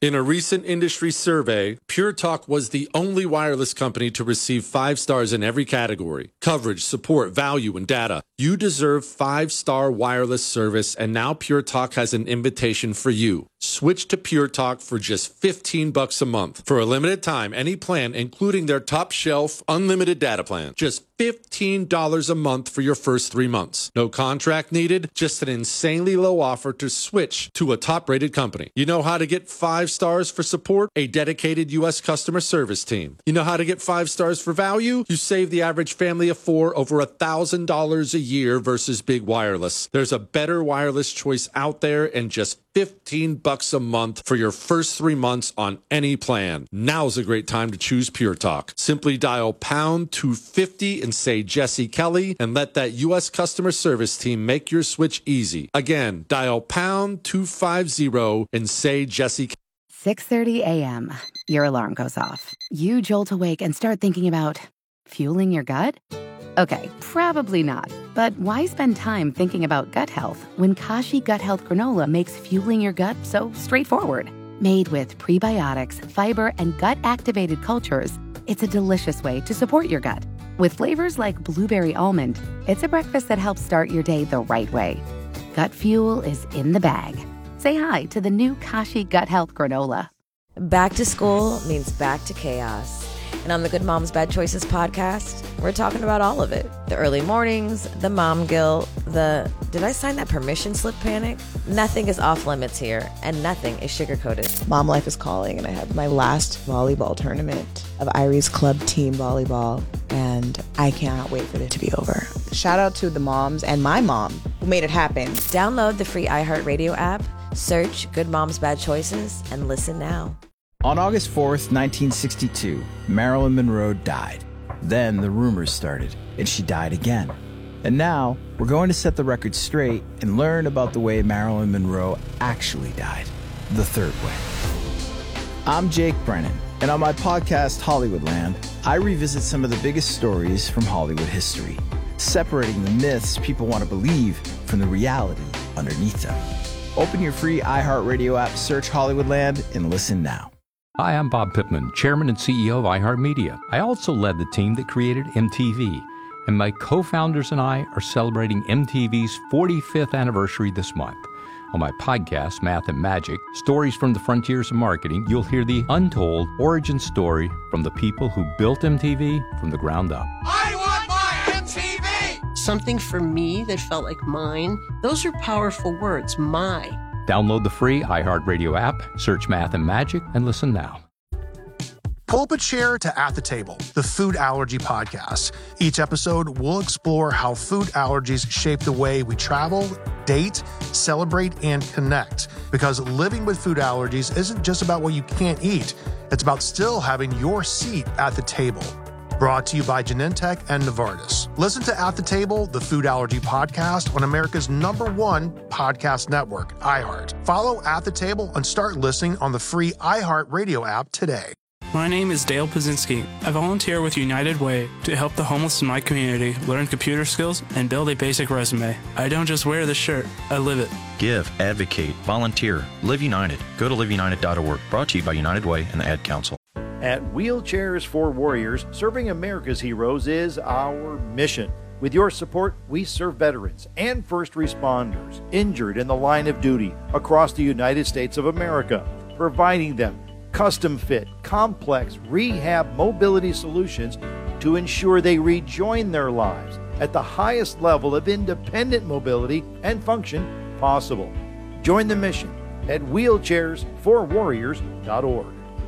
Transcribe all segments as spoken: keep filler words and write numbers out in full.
In a recent industry survey, Pure Talk was the only wireless company to receive five stars in every category: coverage, support, value, and data. You deserve five-star wireless service, and now Pure Talk has an invitation for you. Switch to Pure Talk for just fifteen bucks a month. For a limited time, any plan, including their top shelf unlimited data plan. Just fifteen dollars a month for your first three months. No contract needed, just an insanely low offer to switch to a top-rated company. You know how to get five stars for support? A dedicated U S customer service team. You know how to get five stars for value? You save the average family of four over one thousand dollars a year versus big wireless. There's a better wireless choice out there, and just fifteen bucks a month for your first three months on any plan. Now's a great time to choose Pure Talk. Simply dial pound two fifty and say Jesse Kelly, and let that U S customer service team make your switch easy. Again, dial pound two fifty and say Jesse Kelly. six thirty a.m. Your alarm goes off. You jolt awake and start thinking about fueling your gut? Okay, probably not. But why spend time thinking about gut health when Kashi Gut Health Granola makes fueling your gut so straightforward? Made with prebiotics, fiber, and gut-activated cultures, it's a delicious way to support your gut. With flavors like blueberry almond, it's a breakfast that helps start your day the right way. Gut fuel is in the bag. Say hi to the new Kashi Gut Health Granola. Back to school means back to chaos. And on the Good Moms Bad Choices podcast, we're talking about all of it. The early mornings, the mom guilt, the did I sign that permission slip panic? Nothing is off limits here, and nothing is sugar-coated. Mom life is calling, and I have my last volleyball tournament of Irie's club team volleyball, and I cannot wait for it to be over. Shout out to the moms and my mom who made it happen. Download the free iHeartRadio app, search Good Moms Bad Choices, and listen now. On August fourth, nineteen sixty-two, Marilyn Monroe died. Then the rumors started, and she died again. And now, we're going to set the record straight and learn about the way Marilyn Monroe actually died, the third way. I'm Jake Brennan, and on my podcast, Hollywoodland, I revisit some of the biggest stories from Hollywood history, separating the myths people want to believe from the reality underneath them. Open your free iHeartRadio app, search Hollywoodland, and listen now. Hi, I'm Bob Pittman, Chairman and C E O of iHeartMedia. I also led the team that created M T V, and my co-founders and I are celebrating M T V's forty-fifth anniversary this month. On my podcast, Math and Magic, Stories from the Frontiers of Marketing, you'll hear the untold origin story from the people who built M T V from the ground up. I want my M T V! Something for me that felt like mine. Those are powerful words, my. Download the free iHeartRadio app, search Math and Magic, and listen now. Pull up a chair to At the Table, the food allergy podcast. Each episode, we'll explore how food allergies shape the way we travel, date, celebrate, and connect. Because living with food allergies isn't just about what you can't eat. It's about still having your seat at the table. Brought to you by Genentech and Novartis. Listen to At the Table, the food allergy podcast on America's number one podcast network, iHeart. Follow At the Table and start listening on the free iHeartRadio app today. My name is Dale Pazinski. I volunteer with United Way to help the homeless in my community learn computer skills and build a basic resume. I don't just wear the shirt, I live it. Give, advocate, volunteer, Live United. Go to live united dot org. Brought to you by United Way and the Ad Council. At Wheelchairs for Warriors, serving America's heroes is our mission. With your support, we serve veterans and first responders injured in the line of duty across the United States of America, providing them custom-fit, complex rehab mobility solutions to ensure they rejoin their lives at the highest level of independent mobility and function possible. Join the mission at wheelchairs for warriors dot org.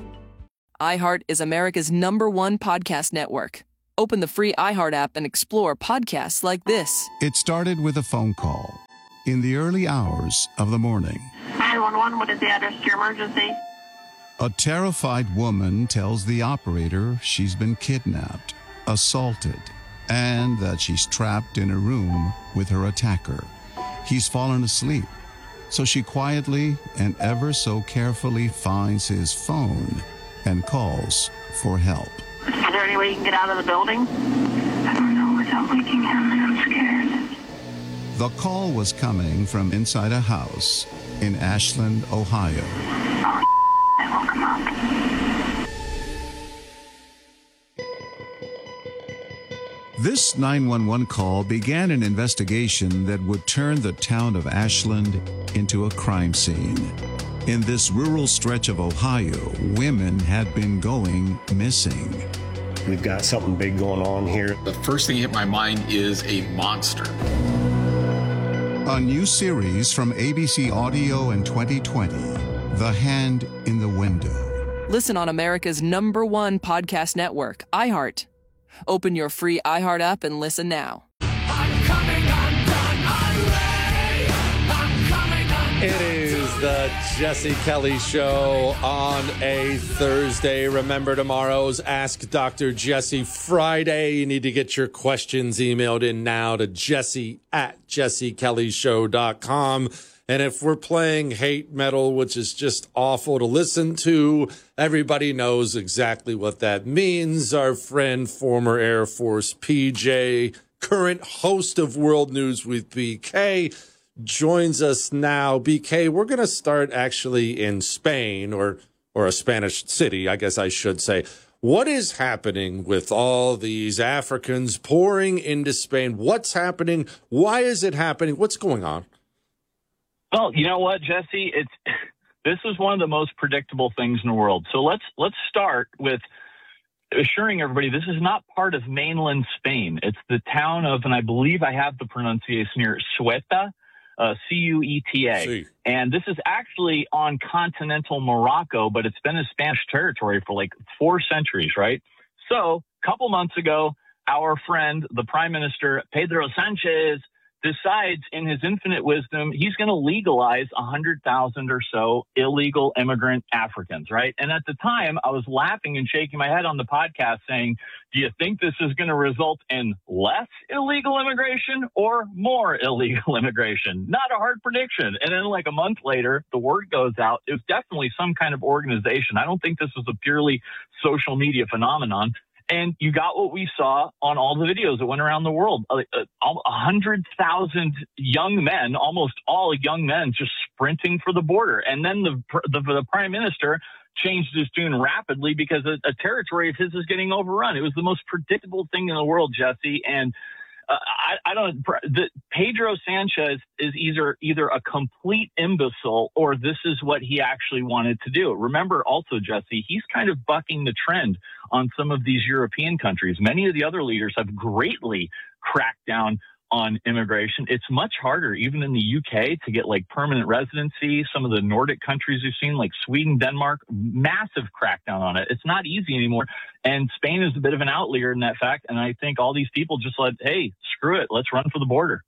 iHeart is America's number one podcast network. Open the free iHeart app and explore podcasts like this. It started with a phone call in the early hours of the morning. nine one one, what is the address to your emergency? A terrified woman tells the operator she's been kidnapped, assaulted, and that she's trapped in a room with her attacker. He's fallen asleep, so she quietly and ever so carefully finds his phone and calls for help. Is there any way you can get out of the building? I don't know without waking him. I'm scared. The call was coming from inside a house in Ashland, Ohio. Oh, I woke him up. This nine one one call began an investigation that would turn the town of Ashland into a crime scene. In this rural stretch of Ohio, women had been going missing. We've got something big going on here. The first thing hit my mind is a monster. A new series from A B C Audio in twenty twenty, The Hand in the Window. Listen on America's number one podcast network, iHeart. Open your free iHeart app and listen now. It is the Jesse Kelly Show on a Thursday. Remember, tomorrow's Ask Doctor Jesse Friday. You need to get your questions emailed in now to jesse at jesse kelly show dot com. And if we're playing hate metal, which is just awful to listen to, everybody knows exactly what that means. Our friend, former Air Force P J, current host of World News with B K, joins us now. B K, we're going to start actually in Spain, or or a Spanish city, I guess I should say. What is happening with all these Africans pouring into Spain? What's happening? Why is it happening? What's going on? Well, you know what, Jesse? It's this is one of the most predictable things in the world. So let's let's start with assuring everybody this is not part of mainland Spain. It's the town of, and I believe I have the pronunciation here, Ceuta, uh, C U E T A. See. And this is actually on continental Morocco, but it's been a Spanish territory for like four centuries, right? So a couple months ago, our friend, the Prime Minister, Pedro Sanchez, decides in his infinite wisdom, he's going to legalize one hundred thousand or so illegal immigrant Africans, right? And at the time, I was laughing and shaking my head on the podcast saying, do you think this is going to result in less illegal immigration or more illegal immigration? Not a hard prediction. And then like a month later, the word goes out. It was definitely some kind of organization. I don't think this was a purely social media phenomenon. And you got what we saw on all the videos that went around the world. A hundred thousand young men, almost all young men, just sprinting for the border. And then the the, the prime minister changed his tune rapidly because a, a territory of his is getting overrun. It was the most predictable thing in the world, Jesse. And uh, I, I don't. The, Pedro Sanchez is either either a complete imbecile or this is what he actually wanted to do. Remember, also, Jesse, he's kind of bucking the trend on some of these European countries. Many of the other leaders have greatly cracked down on immigration. It's much harder, even in the U K, to get like permanent residency. Some of the Nordic countries you've seen, like Sweden, Denmark, massive crackdown on it. It's not easy anymore. And Spain is a bit of an outlier in that fact. And I think all these people just said, hey, screw it, let's run for the border.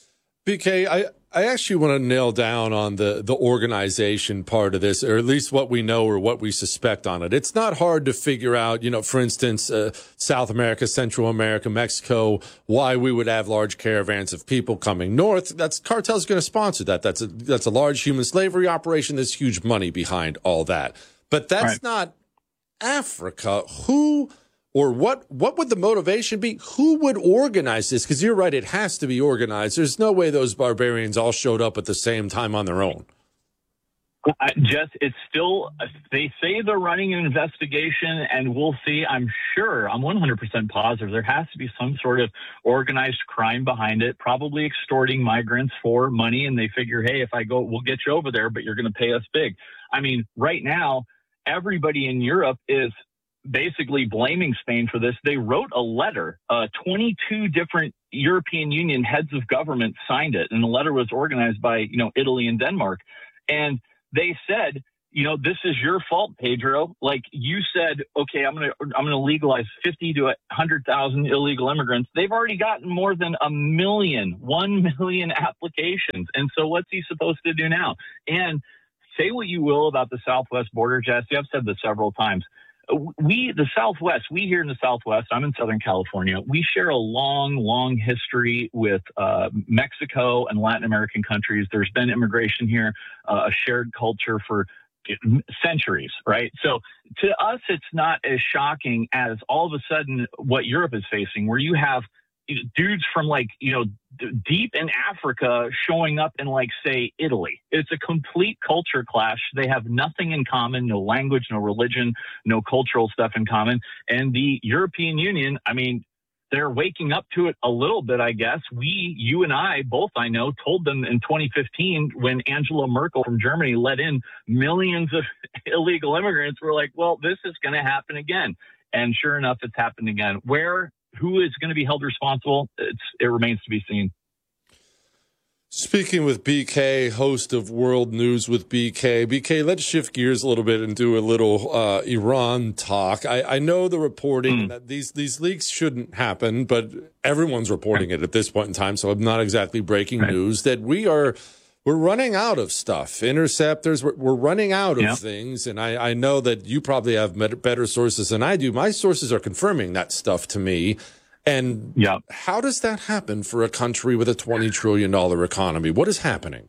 B K, I, I actually want to nail down on the, the organization part of this, or at least what we know or what we suspect on it. It's not hard to figure out, you know, for instance, uh, South America, Central America, Mexico, why we would have large caravans of people coming north. That's cartel's going to sponsor that. That's a, that's a large human slavery operation. There's huge money behind all that. But that's right. Not Africa. Who or what what would the motivation be? Who would organize this? Because you're right, it has to be organized. There's no way those barbarians all showed up at the same time on their own. I just, it's still, they say they're running an investigation, and we'll see. I'm sure, I'm one hundred percent positive there has to be some sort of organized crime behind it, probably extorting migrants for money. And they figure, hey, if I go, we'll get you over there, but you're going to pay us big. I mean, right now, everybody in Europe is basically blaming Spain for this. They wrote a letter, uh, twenty-two different European Union heads of government signed it. And the letter was organized by, you know, Italy and Denmark. And they said, you know, this is your fault, Pedro. Like you said, okay, I'm going to, I'm going to legalize fifty to a hundred thousand illegal immigrants. They've already gotten more than a million, one million applications. And so what's he supposed to do now? And say what you will about the Southwest border, Jesse. I've said this several times. We, the Southwest, we here in the Southwest, I'm in Southern California, we share a long, long history with uh, Mexico and Latin American countries. There's been immigration here, uh, a shared culture for centuries, right? So to us, it's not as shocking as all of a sudden what Europe is facing, where you have dudes from like, you know, d- deep in Africa showing up in like, say, Italy. It's a complete culture clash. They have nothing in common, no language, no religion, no cultural stuff in common. And the European Union, I mean, they're waking up to it a little bit, I guess. We, you and I, both I know, told them in twenty fifteen when Angela Merkel from Germany let in millions of illegal immigrants, we're like, well, this is going to happen again. And sure enough, it's happened again. Where, who is going to be held responsible? It's, it remains to be seen. Speaking with B K, host of World News with B K. B K, let's shift gears a little bit and do a little uh, Iran talk. I, I know the reporting mm. that these, these leaks shouldn't happen, but everyone's reporting it at this point in time, so I'm not exactly breaking right. news, that we are we're running out of stuff. Interceptors, we're, we're running out of yeah. things, and I, I know that you probably have better sources than I do. My sources are confirming that stuff to me. And yeah. how does that happen for a country with a twenty trillion dollars economy? What is happening?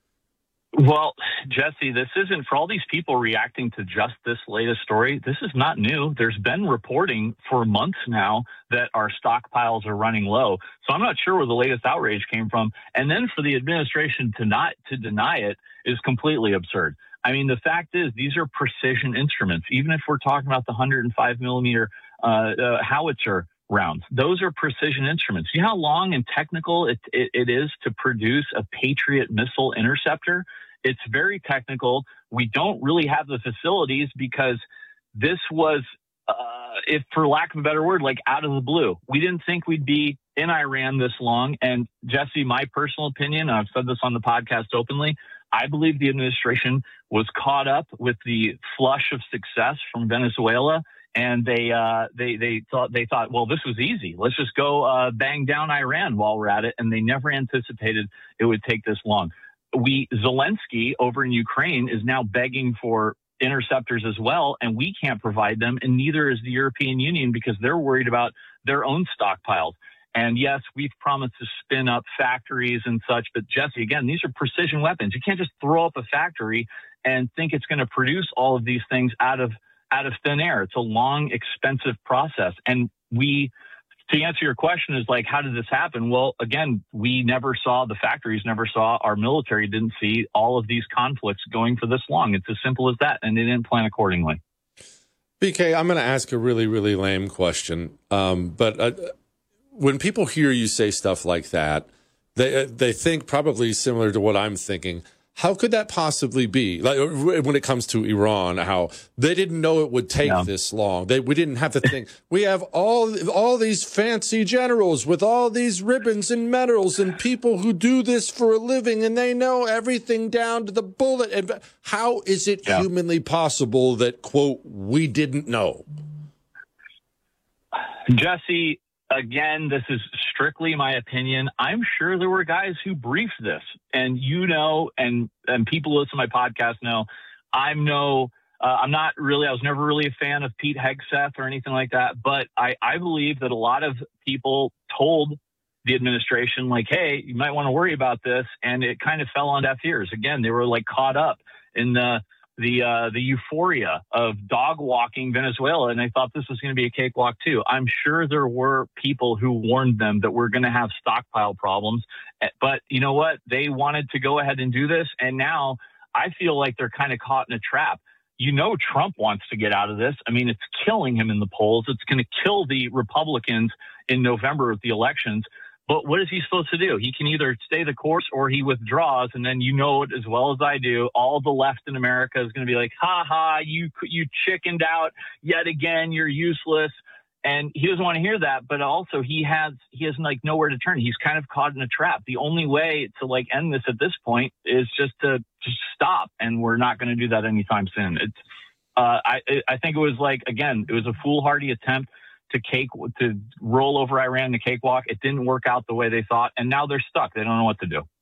Well, Jesse, this isn't for all these people reacting to just this latest story. This is not new. There's been reporting for months now that our stockpiles are running low. So I'm not sure where the latest outrage came from. And then for the administration to not to deny it is completely absurd. I mean, the fact is these are precision instruments. Even if we're talking about the one hundred five millimeter uh, uh, howitzer rounds, those are precision instruments. You know how long and technical it, it, it is to produce a Patriot missile interceptor? It's very technical. We don't really have the facilities because this was, uh, if for lack of a better word, like out of the blue. We didn't think we'd be in Iran this long. And Jesse, my personal opinion, I've said this on the podcast openly, I believe the administration was caught up with the flush of success from Venezuela. And they uh, they they thought they thought, well, this was easy. Let's just go uh, bang down Iran while we're at it. And they never anticipated it would take this long. We Zelensky over in Ukraine is now begging for interceptors as well, and we can't provide them. And neither is the European Union because they're worried about their own stockpiles. And yes, we've promised to spin up factories and such. But Jesse, again, these are precision weapons. You can't just throw up a factory and think it's going to produce all of these things out of out of thin air. It's a long, expensive process. And we, to answer your question is like, how did this happen? Well, again, we never saw, the factories never saw, our military didn't see all of these conflicts going for this long. It's as simple as that. And they didn't plan accordingly. B K, I'm going to ask a really, really lame question. Um, but uh, when people hear you say stuff like that, they, uh, they think probably similar to what I'm thinking. How could that possibly be? Like when it comes to Iran, how they didn't know it would take yeah. this long. They we didn't have to think. We have all all these fancy generals with all these ribbons and medals and people who do this for a living, and they know everything down to the bullet. And how is it yeah. humanly possible that, quote, we didn't know? Jesse, again, this is strictly my opinion. I'm sure there were guys who briefed this, and you know, and and people who listen to my podcast know, I'm no, uh, I'm not really, I was never really a fan of Pete Hegseth or anything like that, but I, I believe that a lot of people told the administration, like, hey, you might want to worry about this, and it kind of fell on deaf ears. Again, they were like caught up in the the uh, the euphoria of dog walking Venezuela, and they thought this was going to be a cakewalk too. I'm sure there were people who warned them that we're going to have stockpile problems, but you know what? They wanted to go ahead and do this, and now I feel like they're kind of caught in a trap. You know, Trump wants to get out of this. I mean, it's killing him in the polls. It's going to kill the Republicans in November of the elections. But what is he supposed to do? He can either stay the course or he withdraws. And then you know it as well as I do. All the left in America is going to be like, ha ha, you, you chickened out yet again. You're useless. And he doesn't want to hear that. But also he has, he has like nowhere to turn. He's kind of caught in a trap. The only way to like end this at this point is just to just stop. And we're not going to do that anytime soon. It's, uh, I, I think it was like, again, it was a foolhardy attempt to cake to roll over Iran the cakewalk. It didn't work out the way they thought, and now they're stuck. They don't know what to do.